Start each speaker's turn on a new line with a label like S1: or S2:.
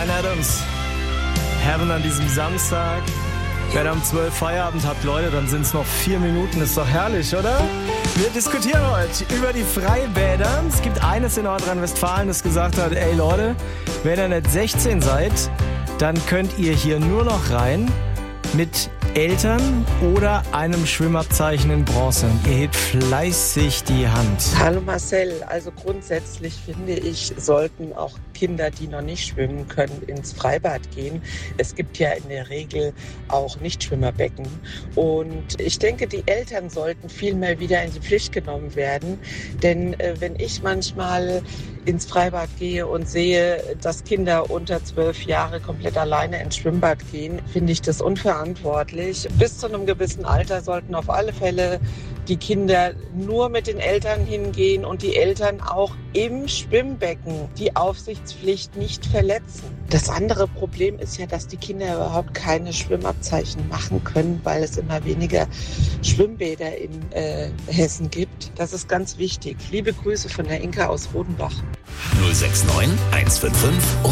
S1: Bryan Adams. Heaven an diesem Samstag. Wenn ihr um 12 Feierabend habt, Leute, dann sind es noch 4 Minuten. Ist doch herrlich, oder? Wir diskutieren heute über die Freibäder. Es gibt eines in Nordrhein-Westfalen, das gesagt hat, ey Leute, wenn ihr nicht 16 seid, dann könnt ihr hier nur noch rein mit Eltern oder einem Schwimmabzeichen in Bronze. Ihr hebt fleißig die Hand.
S2: Hallo Marcel, also grundsätzlich finde ich, sollten auch Kinder, die noch nicht schwimmen können, ins Freibad gehen. Es gibt ja in der Regel auch Nichtschwimmerbecken. Und ich denke, die Eltern sollten viel mehr wieder in die Pflicht genommen werden. Denn wenn ich manchmal ins Freibad gehe und sehe, dass Kinder unter 12 Jahre komplett alleine ins Schwimmbad gehen, finde ich das unverantwortlich. Bis zu einem gewissen Alter sollten auf alle Fälle die Kinder nur mit den Eltern hingehen und die Eltern auch im Schwimmbecken die Aufsichtspflicht nicht verletzen. Das andere Problem ist ja, dass die Kinder überhaupt keine Schwimmabzeichen machen können, weil es immer weniger Schwimmbäder in Hessen gibt. Das ist ganz wichtig. Liebe Grüße von der Inka aus Rodenbach.
S3: 069 155